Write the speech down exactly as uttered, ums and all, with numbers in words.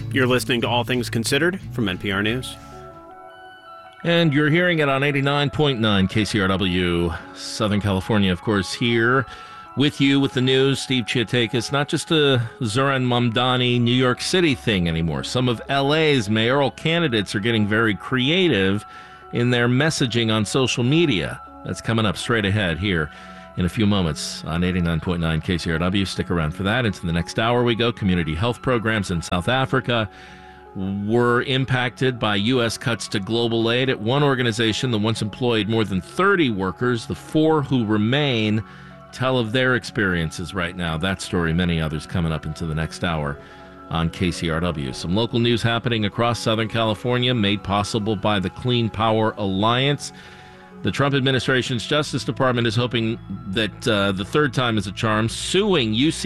You're listening to All Things Considered from N P R News. And you're hearing it on eighty-nine point nine K C R W, Southern California, of course, here with you with the news. Steve Chiatakis, not just a Zoran Mamdani New York City thing anymore. Some of L A's mayoral candidates are getting very creative in their messaging on social media. That's coming up straight ahead here in a few moments on eighty-nine point nine K C R W. Stick around for that. Into the next hour we go. Community health programs in South Africa were impacted by U S cuts to global aid. At one organization that once employed more than thirty workers, the four who remain tell of their experiences right now. That story, many others, coming up into the next hour on K C R W. Some local news happening across Southern California, made possible by the Clean Power Alliance. The Trump administration's Justice Department is hoping that uh, the third time is a charm, suing U C